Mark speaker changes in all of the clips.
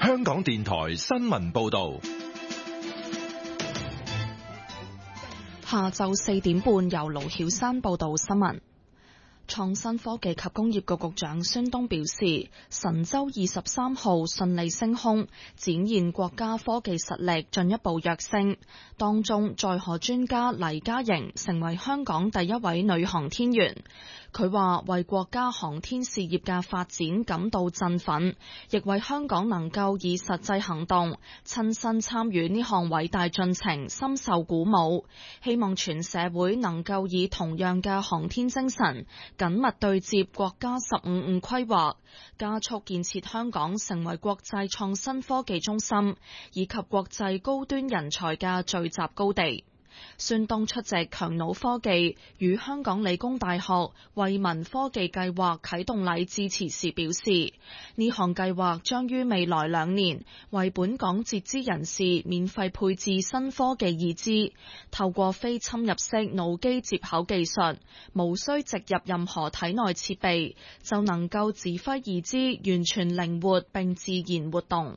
Speaker 1: 香港電台新聞報道。
Speaker 2: 下晝4點半，由盧曉珊報道新聞。創新科技及工業局局長孫東表示，神舟23號順利升空，展現國家科技實力進一步躍升。當中載荷專家黎嘉瑩成為香港第一位女航天員。佢話為國家航天事業嘅發展感到振奮，亦為香港能夠以實際行動親身參與呢項偉大進程深受鼓舞。希望全社會能夠以同樣嘅航天精神緊密對接國家15規劃，加速建設香港成為國際創新科技中心以及國際高端人才嘅聚集高地。孫東出席強腦科技與香港理工大學惠民科技計劃啟動禮致辭時表示，呢項計劃將於未來2年為本港截肢人士免費配置新科技義肢，透過非侵入式腦機接口技術，無需植入任何體內設備，就能夠指揮義肢完全靈活並自然活動。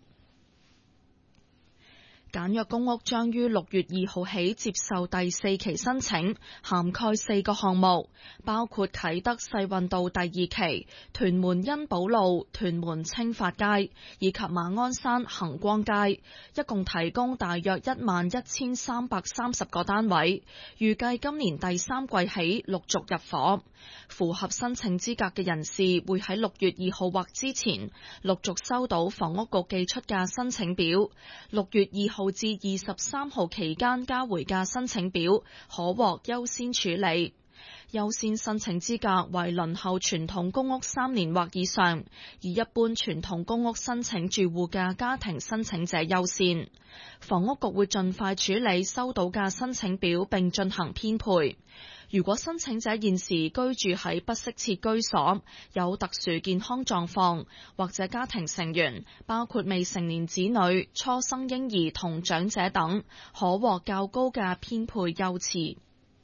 Speaker 2: 簡約公屋將於6月2號起接受第4期申請，涵蓋4個項目，包括啟德世運道第2期、屯門欣寶路、屯門青發街以及馬鞍山恒光街，一共提供大約11,330個單位，預計今年第3季起陸續入伙。符合申請資格嘅人士會喺6月2號或之前陸續收到房屋局寄出嘅申請表，6月2號至23號期間交回嘅申請表可獲優先處理。優先申請資格為輪候傳統公屋3年或以上，以一般傳統公屋申請住戶嘅家庭申請者優先。房屋局會盡快處理收到嘅申請表並進行編配。如果申請者現時居住喺不適切居所，有特殊健康狀況，或者家庭成員包括未成年子女、初生嬰兒同長者等，可獲較高嘅編配優次。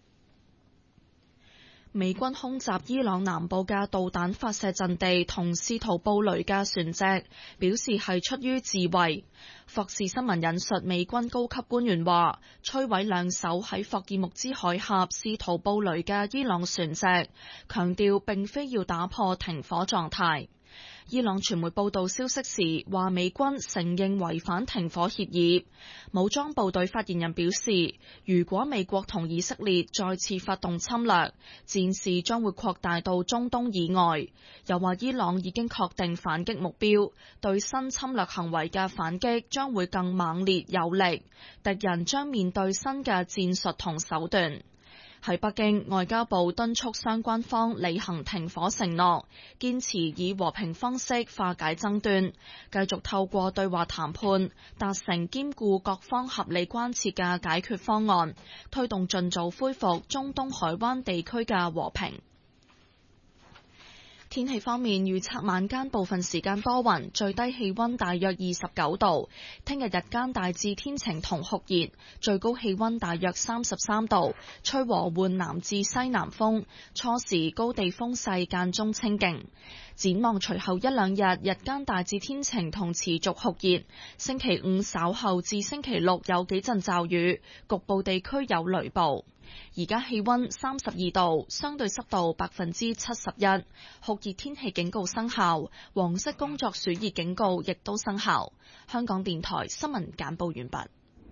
Speaker 2: 美軍空襲伊朗南部嘅導彈發射陣地同試圖布雷嘅船隻，表示係出於自衛。霍士新聞引述美軍高級官員話，摧毀2艘喺霍爾木茲海峽試圖布雷嘅伊朗船隻，強調並非要打破停火狀態。伊朗傳媒報道消息時話，美軍承認違反停火協議。武裝部隊發言人表示，如果美國同以色列再次發動侵略，戰事將會擴大到中東以外。又話伊朗已經確定反擊目標，對新侵略行為嘅反擊將會更猛烈有力，敵人將面對新嘅戰術同手段。喺北京，外交部敦促相關方履行停火承諾，堅持以和平方式化解爭端，繼續透過對話談判達成兼顧各方合理關切嘅解決方案，推動盡早恢復中東海灣地區嘅和平。天氣方面，預測晚間部分時間多雲，最低氣溫大約29度。聽日日間大致天晴同酷熱，最高氣溫大約33度，吹和緩南至西南風，初時高地風勢間中清勁。展望隨後1-2日，日間大致天晴同持續酷熱。星期5稍後至星期6有幾陣驟雨，局部地區有雷暴。而家氣溫32度，相對濕度71%，酷熱天氣警告生效，黃色工作暑熱警告亦都生效。香港電台新聞簡報完畢。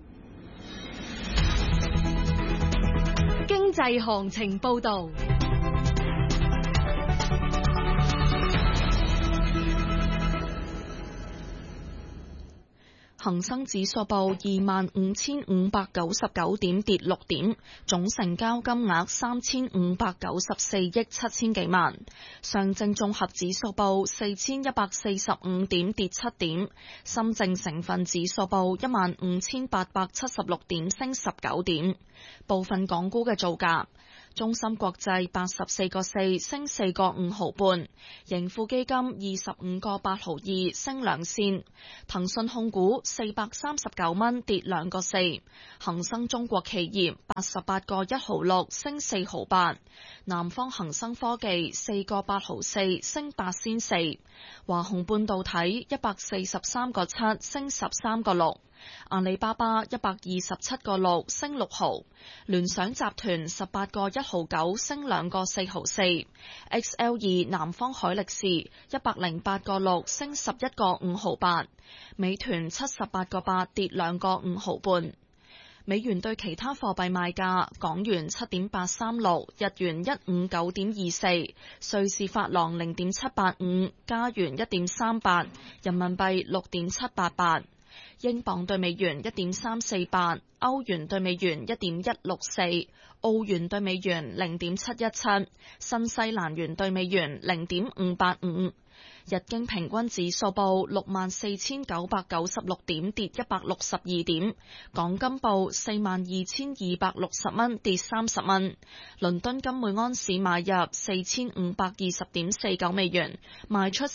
Speaker 3: 經濟行情報道。
Speaker 2: 恒生指數報25,599點，跌6點，總成交金額3594億7千幾萬。上證綜合指數報4145點，跌7點。深證成分指數報15876點，升19點。部分港股嘅造價： 中芯國際84個4升4個5毫半，盈富基金25個8毫2升2仙，騰訊控股439蚊跌2個4，恒生中國企業88個1毫6升4毫8，南方恒生科技4個8毫4升8仙4，華虹半導體143個7升13個6。阿里巴巴127個6升6毫，聯想集團18個1毫9升2個4毫4，XL2 南方海力士108個6升11個5毫8，美團78個8跌2個5毫半。美元對其他貨幣賣價：港元7.836，日元159.24，瑞士法郎0.785，加元1.38，人民幣6.788。英鎊對美元1.348，歐元對美元1.164，澳元對美元0.717，新西蘭元對美元0.585。日經平均指數報64,996點，跌162點。港金報42,260蚊，跌30蚊。倫敦金每安士買入4520.49美元，賣出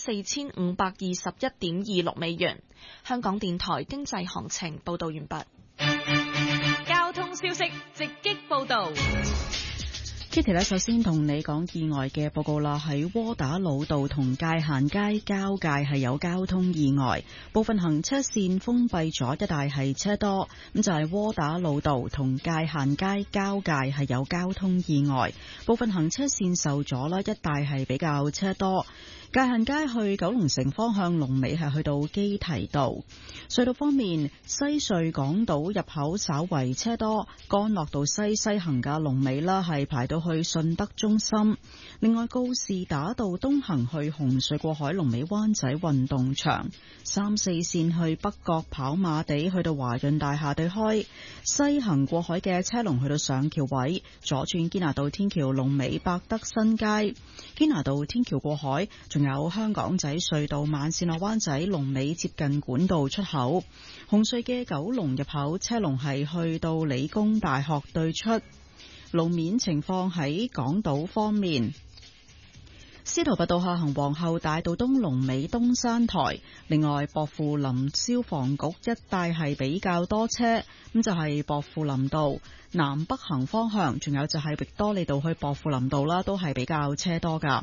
Speaker 2: 4521.26美元。香港電台經濟行情報道完畢。
Speaker 3: 交通消息直擊報道。
Speaker 4: Kitty 呢，首先同你講意外嘅報告啦，喺窩打老道同界限街交界係有交通意外，部分行車線封閉咗，一帶係車多。咁就係窩打老道同界限街交界係有交通意外，部分行車線受阻啦，一帶係比較車多。界限街去九龍城方向龍尾係去到基堤道。隧道方面，西隧港島入口稍為車多，干諾道西行嘅龍尾啦係排到去順德中心。另外，告士打道東行去紅隧過海龍尾灣仔運動場，3、4線去北角跑馬地去到華潤大廈對開，西行過海嘅車龍去到上橋位，左轉堅拿道天橋龍尾百德新街，堅拿道天橋過海。仲有香港仔隧道慢線落灣仔龍尾接近管道出口，紅隧嘅九龍入口車龍係去到理工大學對出。路面情況喺港島方面，司徒拔道下行皇后大道東龍尾東山台，另外薄扶林消防局一帶係比較多車，咁就係薄扶林道南北行方向，仲有就係域多利道去薄扶林道啦，都係比較車多噶。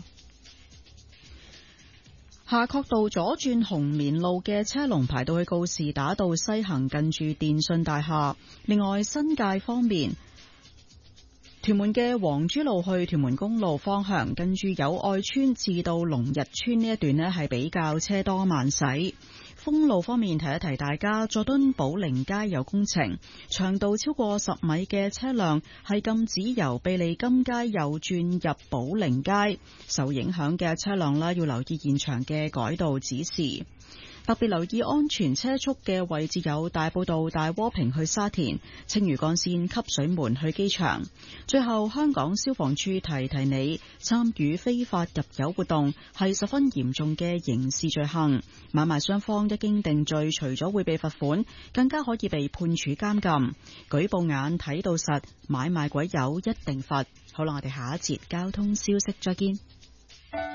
Speaker 4: 夏慤道左轉紅棉路嘅車龍排到去告士打道西行，近住電訊大廈。另外，新界方面，屯門嘅黃珠路去屯門公路方向，近住友愛村至到龍日村呢一段呢係比較車多慢駛。封路方面，提一提大家，佐敦寶靈街有工程，長度超過10米嘅車輛係禁止由庇利金街右轉入寶靈街，受影響嘅車輛啦，要留意現場嘅改道指示。特別留意安全車速嘅位置有大埔道大窩坪去沙田、青嶼幹線汲水門去機場。最後，香港消防處提提你，參與非法入油活動係十分嚴重嘅刑事罪行，買賣雙方一經定罪，除咗會被罰款，更加可以被判處監禁。舉報眼睇到實，買賣鬼友一定罰。好啦，我哋下一節交通消息再見。